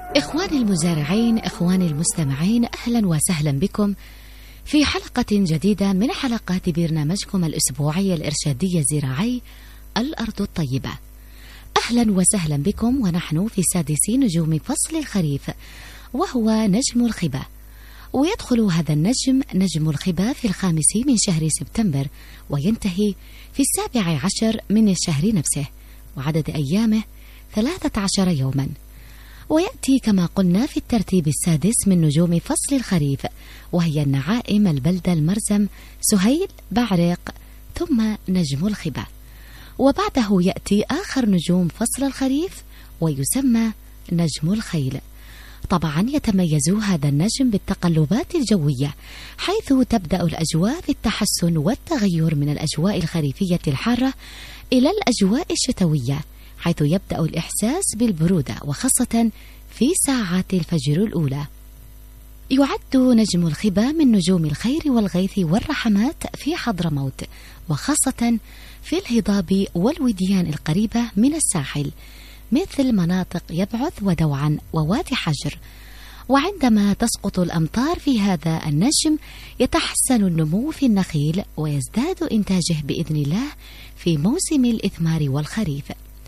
إخواني المزارعين، إخواني المستمعين، أهلا وسهلا بكم في حلقة جديدة من حلقات برنامجكم الأسبوعي الإرشادي الزراعي الأرض الطيبة. أهلا وسهلا بكم ونحن في سادس نجوم فصل الخريف، وهو نجم الخبا، ويدخل هذا النجم نجم الخبا في 5 من شهر سبتمبر وينتهي في 17 من الشهر نفسه، وعدد أيامه 13 يوما، ويأتي كما قلنا في الترتيب السادس من نجوم فصل الخريف، وهي النعائم، البلدة، المرزم، سهيل، بعرق، ثم نجم الخبا. وبعده يأتي آخر نجوم فصل الخريف ويسمى نجم الخيل. طبعا يتميز هذا النجم بالتقلبات الجوية، حيث تبدأ الأجواء بالتحسن والتغير من الأجواء الخريفية الحارة إلى الأجواء الشتوية، حيث يبدأ الإحساس بالبرودة وخاصة في ساعات الفجر الأولى. يعد نجم الخبا من نجوم الخير والغيث والرحمات في حضرموت، وخاصة في الهضاب والوديان القريبة من الساحل، مثل مناطق يبعث ودوعا ووادي حجر. وعندما تسقط الأمطار في هذا النجم يتحسن النمو في النخيل ويزداد إنتاجه بإذن الله في موسم الإثمار والخريف.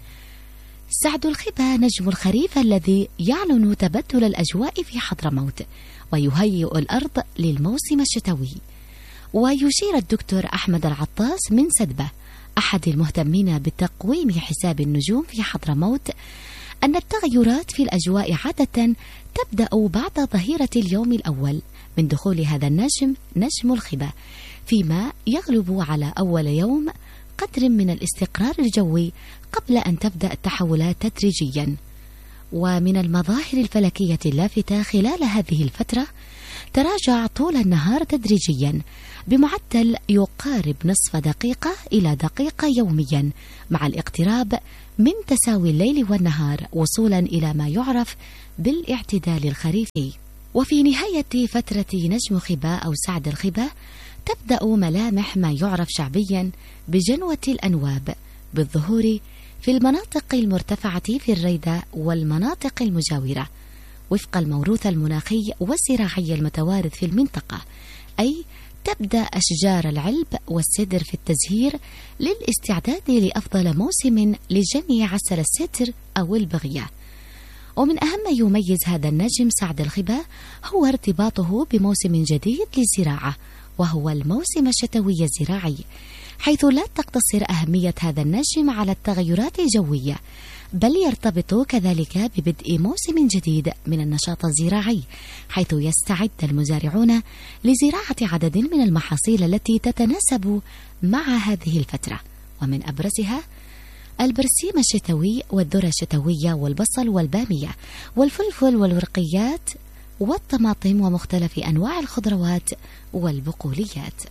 سعد الخبا نجم الخريف الذي يعلن تبدل الأجواء في حضرموت ويهيئ الأرض للموسم الشتوي. ويشير الدكتور أحمد العطاس من سدبة، أحد المهتمين بتقويم حساب النجوم في حضرموت، أن التغيرات في الأجواء عادة تبدأ بعد ظهيرة اليوم الأول من دخول هذا النجم نجم الخبا، فيما يغلب على أول يوم قدر من الاستقرار الجوي قبل أن تبدأ التحولات تدريجيا. ومن المظاهر الفلكية اللافتة خلال هذه الفترة تراجع طول النهار تدريجيا بمعدل يقارب نصف دقيقة إلى دقيقة يوميا، مع الاقتراب من تساوي الليل والنهار وصولا إلى ما يعرف بالاعتدال الخريفي. وفي نهاية فترة نجم خبا أو سعد الخبا تبدأ ملامح ما يعرف شعبيا بجنوة الأنواب بالظهور في المناطق المرتفعة في الريدة والمناطق المجاورة، وفق الموروث المناخي والزراعي المتوارث في المنطقة، أي تبدأ أشجار العلب والسدر في التزهير للاستعداد لأفضل موسم لجني عسل الستر أو البغية. ومن أهم ما يميز هذا النجم سعد الخبا هو ارتباطه بموسم جديد للزراعة، وهو الموسم الشتوي الزراعي، حيث لا تقتصر أهمية هذا النجم على التغيرات الجوية، بل يرتبط كذلك ببدء موسم جديد من النشاط الزراعي، حيث يستعد المزارعون لزراعة عدد من المحاصيل التي تتناسب مع هذه الفترة، ومن أبرزها البرسيم الشتوي والذرة الشتوية والبصل والبامية والفلفل والورقيات والطماطم ومختلف أنواع الخضروات والبقوليات.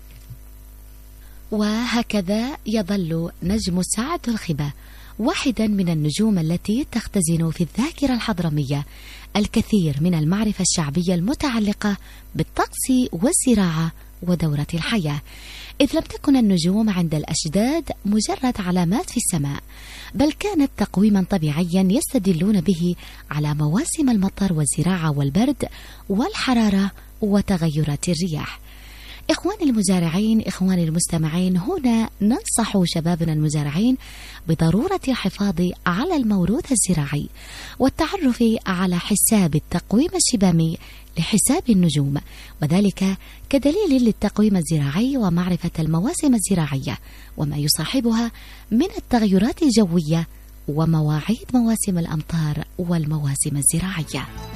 وهكذا يظل نجم سعد الخبا واحدا من النجوم التي تختزن في الذاكرة الحضرمية الكثير من المعرفة الشعبية المتعلقة بالطقس والزراعة ودورة الحياة، إذ لم تكن النجوم عند الأجداد مجرد علامات في السماء، بل كانت تقويما طبيعيا يستدلون به على مواسم المطر والزراعة والبرد والحرارة وتغيرات الرياح. إخواني المزارعين، إخواني المستمعين، هنا ننصح شبابنا المزارعين بضرورة الحفاظ على الموروث الزراعي والتعرف على حساب التقويم الشبامي لحساب النجوم، وذلك كدليل للتقويم الزراعي ومعرفة المواسم الزراعية وما يصاحبها من التغيرات الجوية ومواعيد مواسم الأمطار والمواسم الزراعية.